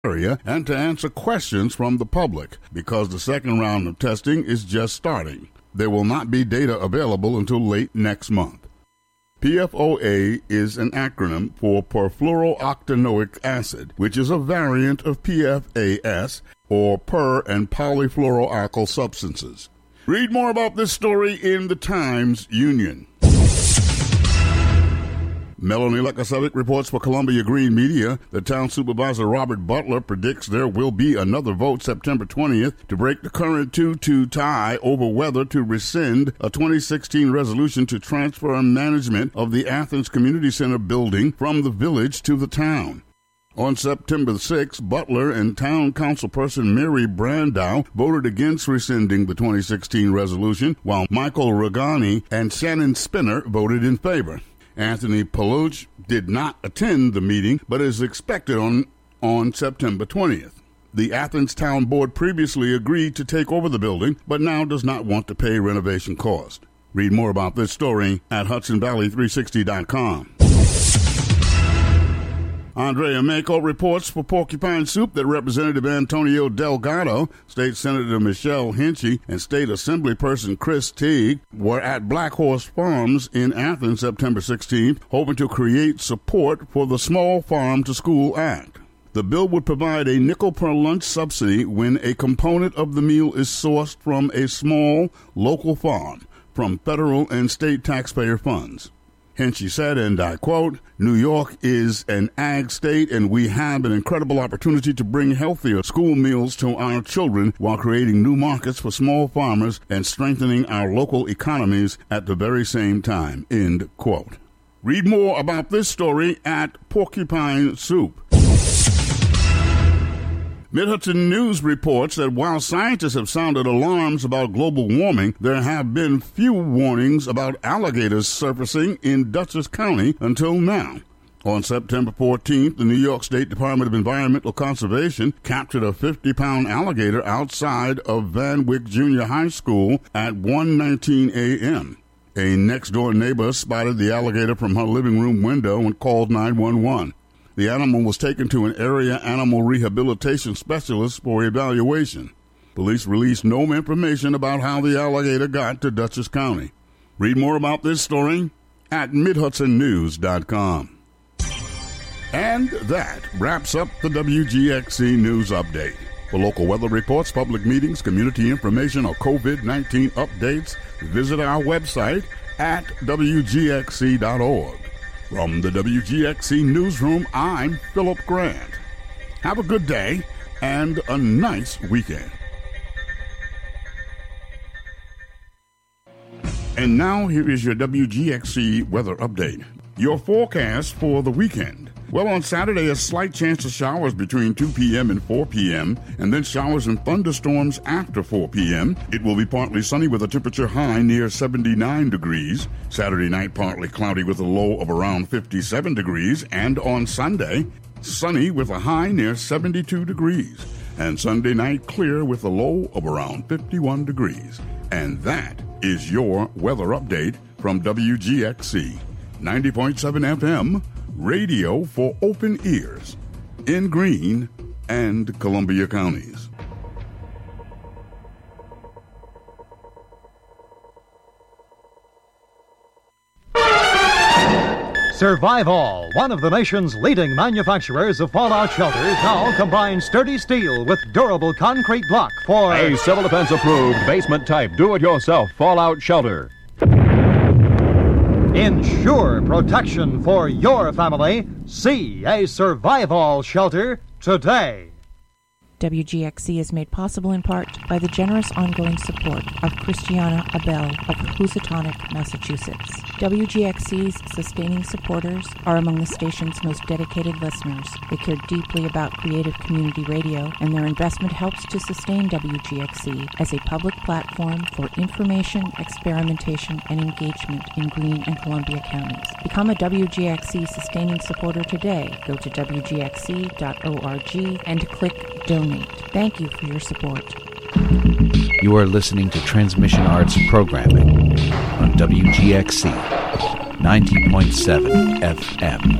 area and to answer questions from the public because the second round of testing is just starting. There will not be data available until late next month. PFOA is an acronym for perfluorooctanoic acid, which is a variant of PFAS, or per- and polyfluoroalkyl substances. Read more about this story in the Times-Union. Melanie Lekasevic reports for Columbia Green Media. The town supervisor, Robert Butler, predicts there will be another vote September 20th to break the current 2-2 tie over whether to rescind a 2016 resolution to transfer management of the Athens Community Center building from the village to the town. On September 6, Butler and Town Councilperson Mary Brandow voted against rescinding the 2016 resolution, while Michael Regani and Shannon Spinner voted in favor. Anthony Paluch did not attend the meeting, but is expected on September 20th. The Athens Town Board previously agreed to take over the building, but now does not want to pay renovation cost. Read more about this story at HudsonValley360.com. Andrea Mako reports for Porcupine Soup that Representative Antonio Delgado, State Senator Michelle Hinchy, and State Assemblyperson Chris Teague were at Black Horse Farms in Athens September 16th, hoping to create support for the Small Farm to School Act. The bill would provide a nickel per lunch subsidy when a component of the meal is sourced from a small local farm from federal and state taxpayer funds. Hinchy said, and I quote, "New York is an ag state, and we have an incredible opportunity to bring healthier school meals to our children while creating new markets for small farmers and strengthening our local economies at the very same time," end quote. Read more about this story at Porcupine Soup. Mid-Hudson News reports that while scientists have sounded alarms about global warming, there have been few warnings about alligators surfacing in Dutchess County until now. On September 14th, the New York State Department of Environmental Conservation captured a 50-pound alligator outside of Van Wyck Junior High School at 1:19 a.m. A next-door neighbor spotted the alligator from her living room window and called 911. The animal was taken to an area animal rehabilitation specialist for evaluation. Police released no information about how the alligator got to Dutchess County. Read more about this story at MidHudsonNews.com. And that wraps up the WGXC News Update. For local weather reports, public meetings, community information, or COVID-19 updates, visit our website at WGXC.org. From the WGXC Newsroom, I'm Philip Grant. Have a good day and a nice weekend. And now here is your WGXC weather update. Your forecast for the weekend. Well, on Saturday, a slight chance of showers between 2 p.m. and 4 p.m., and then showers and thunderstorms after 4 p.m. It will be partly sunny with a temperature high near 79 degrees. Saturday night, partly cloudy with a low of around 57 degrees. And on Sunday, sunny with a high near 72 degrees. And Sunday night, clear with a low of around 51 degrees. And that is your weather update from WGXC 90.7 FM. Radio for open ears in Greene and Columbia counties. Survival, one of the nation's leading manufacturers of fallout shelters, now combines sturdy steel with durable concrete block for a civil defense approved basement type do-it-yourself fallout shelter. Ensure protection for your family. See a survival shelter today. WGXC is made possible in part by the generous ongoing support of Christiana Abel of Housatonic, Massachusetts. WGXC's sustaining supporters are among the station's most dedicated listeners. They care deeply about creative community radio, and their investment helps to sustain WGXC as a public platform for information, experimentation, and engagement in Greene and Columbia counties. Become a WGXC sustaining supporter today. Go to WGXC.org and click Donate. Thank you for your support. You are listening to Transmission Arts Programming on WGXC 90.7 FM.